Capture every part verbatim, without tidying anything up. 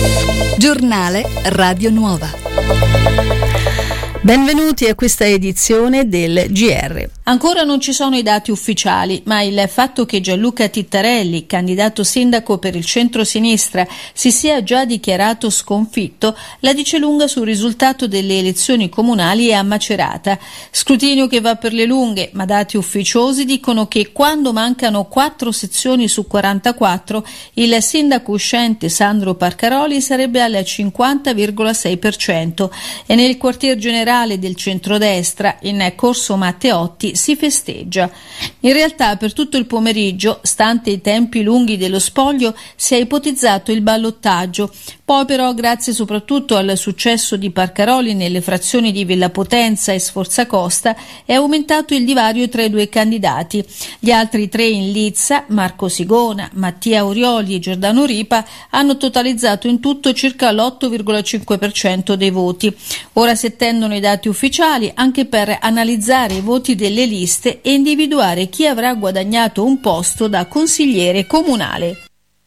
Giornale Radio Nuova. Benvenuti a questa edizione del G R. Ancora non ci sono i dati ufficiali, ma il fatto che Gianluca Tittarelli, candidato sindaco per il centro-sinistra, si sia già dichiarato sconfitto, la dice lunga sul risultato delle elezioni comunali a Macerata. Scrutinio che va per le lunghe, ma dati ufficiosi dicono che quando mancano quattro sezioni su quarantaquattro, il sindaco uscente Sandro Parcaroli sarebbe al cinquanta virgola sei per cento e nel quartier generale del centrodestra, in Corso Matteotti, si festeggia. In realtà per tutto il pomeriggio, stante i tempi lunghi dello spoglio, si è ipotizzato il ballottaggio. Poi però, grazie soprattutto al successo di Parcaroli nelle frazioni di Villa Potenza e Sforzacosta, è aumentato il divario tra i due candidati. Gli altri tre in lizza, Marco Sigona, Mattia Orioli e Giordano Ripa, hanno totalizzato in tutto circa l'otto virgola cinque per cento dei voti. Ora si attendono i dati ufficiali anche per analizzare i voti delle liste e individuare chi avrà guadagnato un posto da consigliere comunale.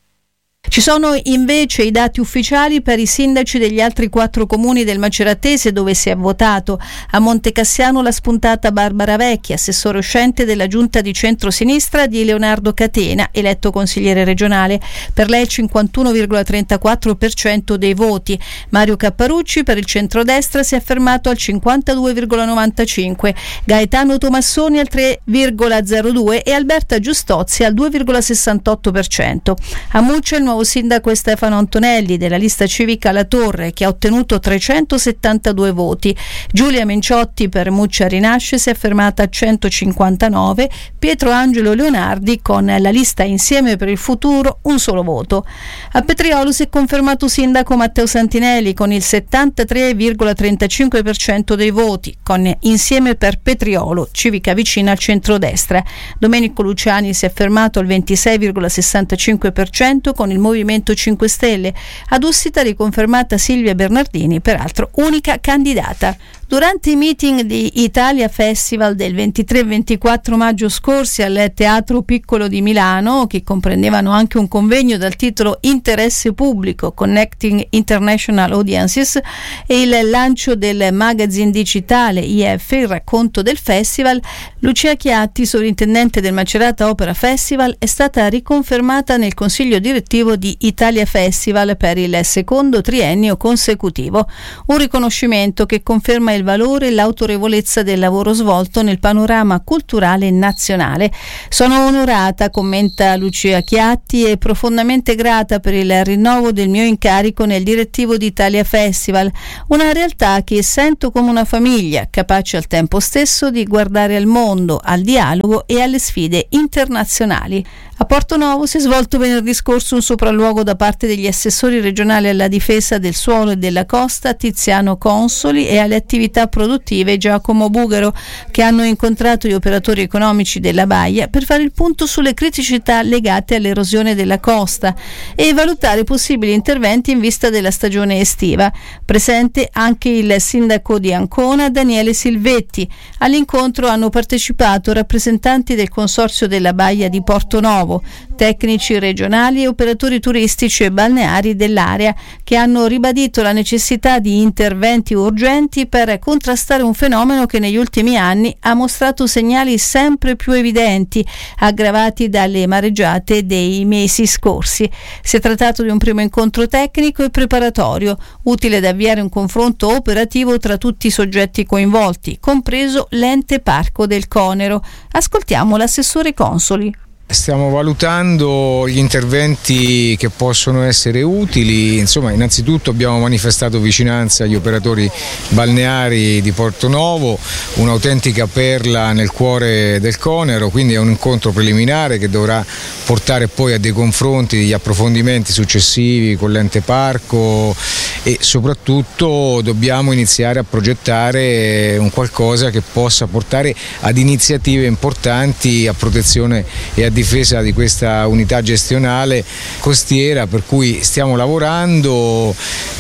Ci sono invece i dati ufficiali per i sindaci degli altri quattro comuni del Maceratese dove si è votato. A Montecassiano la spuntata Barbara Vecchi, assessore uscente della giunta di centrosinistra di Leonardo Catena, eletto consigliere regionale. Per lei il cinquantuno virgola trentaquattro per cento dei voti. Mario Capparucci per il centrodestra si è fermato al cinquantadue virgola novantacinque, Gaetano Tomassoni al tre virgola zero due e Alberta Giustozzi al due virgola sessantotto per cento. A Muccia il nuovo sindaco è Stefano Antonelli della lista civica La Torre, che ha ottenuto trecentosettantadue voti. Giulia Menciotti per Muccia Rinasce si è fermata a centocinquantanove, Pietro Angelo Leonardi con la lista Insieme per il Futuro un solo voto. A Petriolo si è confermato sindaco Matteo Santinelli con il settantatré virgola trentacinque per cento dei voti, con Insieme per Petriolo, civica vicina al centrodestra. Domenico Luciani si è fermato al ventisei virgola sessantacinque per cento con il Movimento cinque Stelle. Ad Ussita riconfermata Silvia Bernardini, peraltro unica candidata. Durante i meeting di Italia Festival del ventitré e ventiquattro maggio scorsi al Teatro Piccolo di Milano, che comprendevano anche un convegno dal titolo Interesse Pubblico Connecting International Audiences e il lancio del magazine digitale I F, il racconto del festival, Lucia Chiatti, sovrintendente del Macerata Opera Festival, è stata riconfermata nel consiglio direttivo di Italia Festival per il secondo triennio consecutivo, un riconoscimento che conferma il il valore e l'autorevolezza del lavoro svolto nel panorama culturale nazionale. Sono onorata, commenta Lucia Chiatti, e profondamente grata per il rinnovo del mio incarico nel direttivo di Italia Festival, una realtà che sento come una famiglia, capace al tempo stesso di guardare al mondo, al dialogo e alle sfide internazionali. A Porto Novo si è svolto venerdì scorso un sopralluogo da parte degli assessori regionali alla difesa del suolo e della costa Tiziano Consoli e alle attività produttive Giacomo Bugaro, che hanno incontrato gli operatori economici della baia per fare il punto sulle criticità legate all'erosione della costa e valutare possibili interventi in vista della stagione estiva. Presente anche il sindaco di Ancona Daniele Silvetti. All'incontro hanno partecipato rappresentanti del consorzio della baia di Porto Novo, tecnici regionali e operatori turistici e balneari dell'area, che hanno ribadito la necessità di interventi urgenti per contrastare un fenomeno che negli ultimi anni ha mostrato segnali sempre più evidenti, aggravati dalle mareggiate dei mesi scorsi. Si è trattato di un primo incontro tecnico e preparatorio, utile ad avviare un confronto operativo tra tutti i soggetti coinvolti, compreso l'ente parco del Conero. Ascoltiamo l'assessore Consoli. Stiamo valutando gli interventi che possono essere utili. Insomma, innanzitutto abbiamo manifestato vicinanza agli operatori balneari di Porto Novo, un'autentica perla nel cuore del Conero, quindi è un incontro preliminare che dovrà portare poi a dei confronti, degli approfondimenti successivi con l'ente parco e soprattutto dobbiamo iniziare a progettare un qualcosa che possa portare ad iniziative importanti a protezione e a difesa di questa unità gestionale costiera, per cui stiamo lavorando.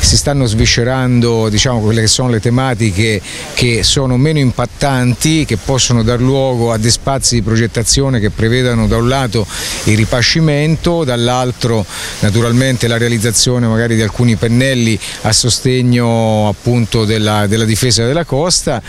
si stanno sviscerando, diciamo, quelle che sono le tematiche che sono meno impattanti, che possono dar luogo a dei spazi di progettazione che prevedano da un lato il ripascimento, dall'altro naturalmente la realizzazione magari di alcuni pennelli a sostegno appunto della, della difesa della costa,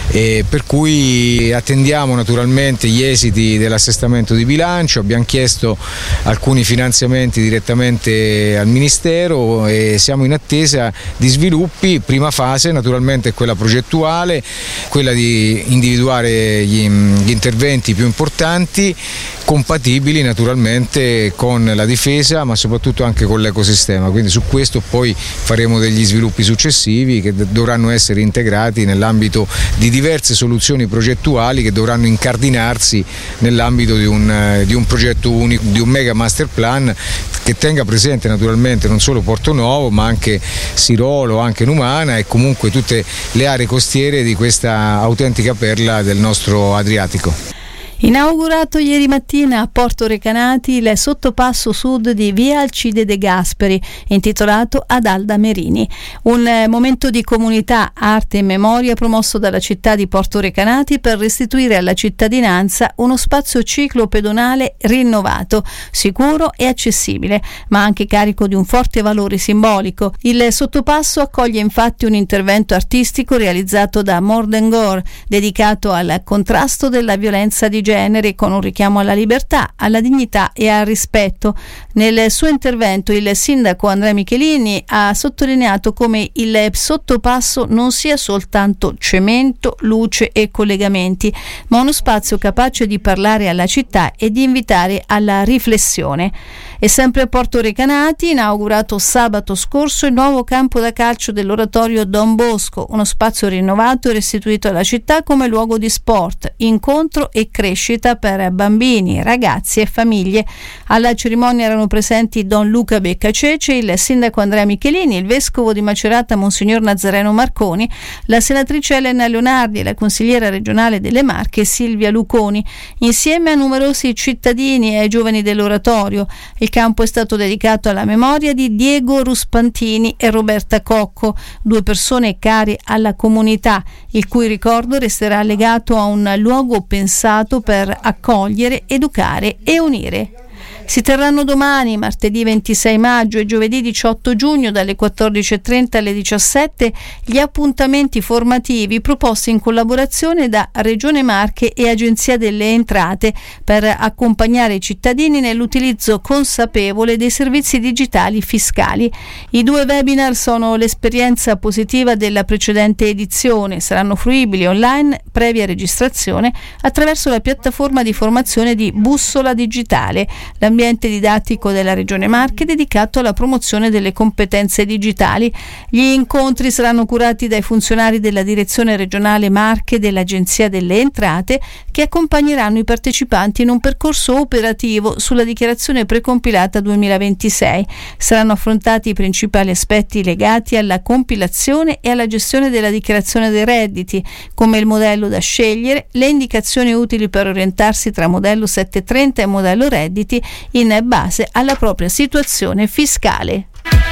e per cui attendiamo naturalmente gli esiti dell'assestamento di bilancio. Abbiamo chiesto alcuni finanziamenti direttamente al Ministero e siamo in attesa di sviluppi. Prima fase naturalmente è quella progettuale, quella di individuare gli, gli interventi più importanti, compatibili naturalmente con la difesa ma soprattutto anche con l'ecosistema, quindi su questo poi faremo degli sviluppi successivi che dovranno essere integrati nell'ambito di diverse soluzioni progettuali che dovranno incardinarsi nell'ambito di un, di un progetto unico, di un mega master plan che tenga presente naturalmente non solo Porto Novo ma anche Sirolo, anche Numana e comunque tutte le aree costiere di questa autentica perla del nostro Adriatico. Inaugurato ieri mattina a Porto Recanati il sottopasso sud di via Alcide De Gasperi, intitolato ad Alda Merini. Un eh, momento di comunità, arte e memoria promosso dalla città di Porto Recanati per restituire alla cittadinanza uno spazio ciclopedonale rinnovato, sicuro e accessibile, ma anche carico di un forte valore simbolico. Il sottopasso accoglie infatti un intervento artistico realizzato da Mordengor, dedicato al contrasto della violenza di genere, con un richiamo alla libertà, alla dignità e al rispetto. Nel suo intervento il sindaco Andrea Michelini ha sottolineato come il sottopasso non sia soltanto cemento, luce e collegamenti, ma uno spazio capace di parlare alla città e di invitare alla riflessione. E sempre a Porto Recanati, inaugurato sabato scorso il nuovo campo da calcio dell'oratorio Don Bosco, uno spazio rinnovato e restituito alla città come luogo di sport, incontro e crescita per bambini, ragazzi e famiglie. Alla cerimonia erano presenti Don Luca Beccacece, il sindaco Andrea Michelini, il vescovo di Macerata Monsignor Nazareno Marconi, la senatrice Elena Leonardi e la consigliera regionale delle Marche Silvia Luconi, insieme a numerosi cittadini e ai giovani dell'oratorio. Il campo è stato dedicato alla memoria di Diego Ruspantini e Roberta Cocco, due persone care alla comunità, il cui ricordo resterà legato a un luogo pensato per accogliere, educare e unire. Si terranno domani, martedì ventisei maggio e giovedì diciotto giugno dalle quattordici e trenta alle diciassette gli appuntamenti formativi proposti in collaborazione da Regione Marche e Agenzia delle Entrate per accompagnare i cittadini nell'utilizzo consapevole dei servizi digitali fiscali. I due webinar sono l'esperienza positiva della precedente edizione, saranno fruibili online previa registrazione attraverso la piattaforma di formazione di Bussola Digitale, l'ambiente didattico della Regione Marche dedicato alla promozione delle competenze digitali. Gli incontri saranno curati dai funzionari della Direzione Regionale Marche e dell'Agenzia delle Entrate, che accompagneranno i partecipanti in un percorso operativo sulla dichiarazione precompilata duemilaventisei. Saranno affrontati i principali aspetti legati alla compilazione e alla gestione della dichiarazione dei redditi, come il modello da scegliere, le indicazioni utili per orientarsi tra modello settecentotrenta e modello redditi in base alla propria situazione fiscale.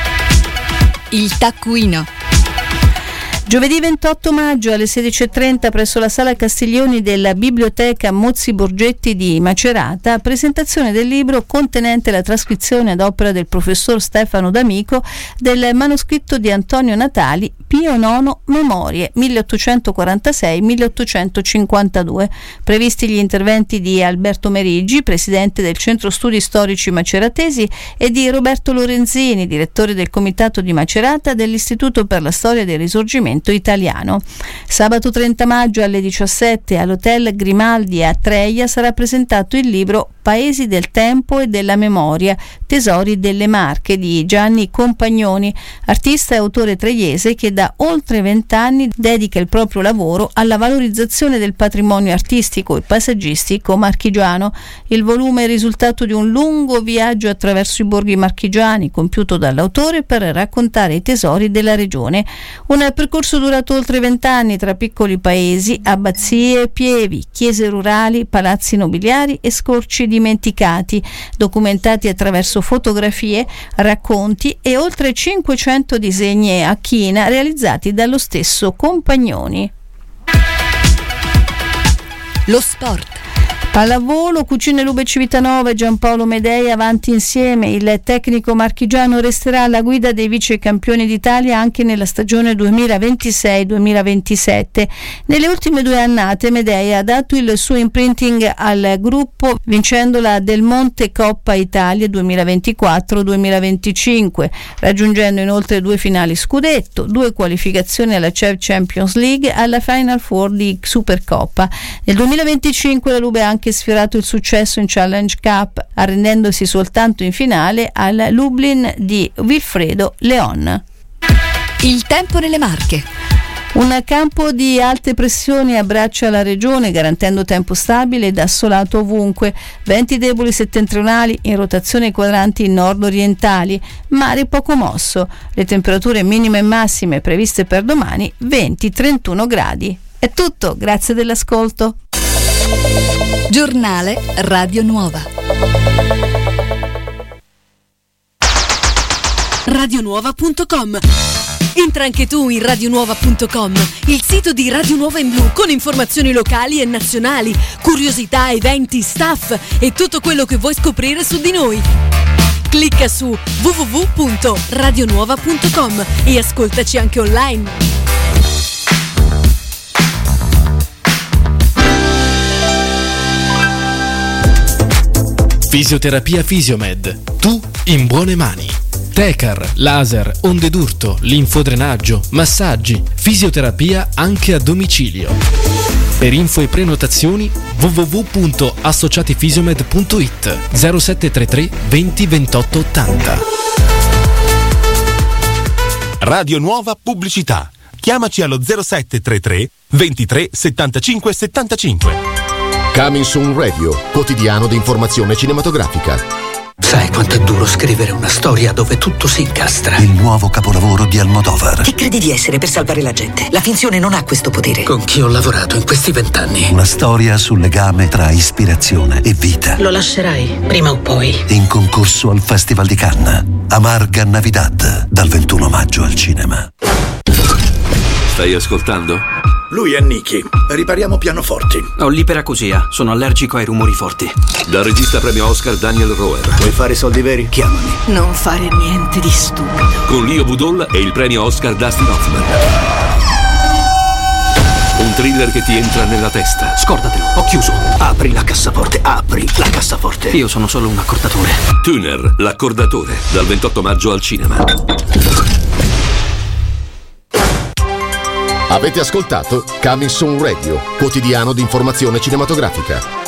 Il taccuino. Giovedì ventotto maggio alle sedici e trenta presso la Sala Castiglioni della Biblioteca Mozzi Borgetti di Macerata, presentazione del libro contenente la trascrizione ad opera del professor Stefano D'Amico del manoscritto di Antonio Natali, Pio nono Memorie milleottocentoquarantasei milleottocentocinquantadue. Previsti gli interventi di Alberto Merigi, presidente del Centro Studi Storici Maceratesi, e di Roberto Lorenzini, direttore del Comitato di Macerata dell'Istituto per la Storia del Risorgimento Italiano. Sabato trenta maggio alle diciassette all'Hotel Grimaldi a Treia sarà presentato il libro Paesi del tempo e della memoria, tesori delle Marche di Gianni Compagnoni, artista e autore treiese che da oltre vent'anni dedica il proprio lavoro alla valorizzazione del patrimonio artistico e paesaggistico marchigiano. Il volume è il risultato di un lungo viaggio attraverso i borghi marchigiani compiuto dall'autore per raccontare i tesori della regione. Un percorso percorso durato oltre vent'anni tra piccoli paesi, abbazie e pievi, chiese rurali, palazzi nobiliari e scorci dimenticati, documentati attraverso fotografie, racconti e oltre cinquecento disegni a china realizzati dallo stesso Compagnoni. Lo sport. Pallavolo, Cucine Lube Civitanova e Giampaolo Medei avanti insieme. Il tecnico marchigiano resterà alla guida dei vice campioni d'Italia anche nella stagione duemilaventisei duemilaventisette. Nelle ultime due annate Medei ha dato il suo imprinting al gruppo vincendo la Del Monte Coppa Italia duemilaventiquattro duemilaventicinque, raggiungendo inoltre due finali scudetto, due qualificazioni alla C E V Champions League e alla Final Four di Supercoppa. Nel duemilaventicinque la Lube ha anche sfiorato il successo in Challenge Cup, arrendendosi soltanto in finale al Lublin di Wilfredo Leon. Il tempo nelle Marche. Un campo di alte pressioni abbraccia la regione, garantendo tempo stabile ed assolato ovunque. Venti deboli settentrionali in rotazione ai quadranti nord-orientali, mare poco mosso. Le temperature minime e massime previste per domani venti trentuno gradi. È tutto, grazie dell'ascolto. Giornale Radio Nuova. radionuova punto com. Entra anche tu in radionuova punto com, il sito di Radio Nuova in blu con informazioni locali e nazionali, curiosità, eventi, staff e tutto quello che vuoi scoprire su di noi. Clicca su w w w punto radionuova punto com e ascoltaci anche online. Fisioterapia Fisiomed. Tu in buone mani. Tecar, laser, onde d'urto, linfodrenaggio, massaggi, fisioterapia anche a domicilio. Per info e prenotazioni w w w punto associatifisiomed punto i t zero sette tre tre venti ventotto ottanta. Radio Nuova Pubblicità. Chiamaci allo zero sette tre tre ventitré settantacinque settantacinque. Coming Soon Radio, quotidiano di informazione cinematografica. Sai quanto è duro scrivere una storia dove tutto si incastra? Il nuovo capolavoro di Almodovar. Chi credi di essere per salvare la gente? La finzione non ha questo potere. Con chi ho lavorato in questi vent'anni? Una storia sul legame tra ispirazione e vita. Lo lascerai, prima o poi. In concorso al Festival di Cannes. Amarga Navidad, dal ventuno maggio al cinema. Stai ascoltando? Lui è Nicky. Ripariamo pianoforti. Ho l'iperacusia. Sono allergico ai rumori forti. Dal regista premio Oscar Daniel Roher. Vuoi fare soldi veri? Chiamami. Non fare niente di stupido. Con Leo Budol e il premio Oscar Dustin Hoffman. Un thriller che ti entra nella testa. Scordatelo, ho chiuso. Apri la cassaforte, apri la cassaforte. Io sono solo un accordatore. Tuner, l'accordatore. Dal ventotto maggio al cinema. Avete ascoltato Coming Soon Radio, quotidiano di informazione cinematografica.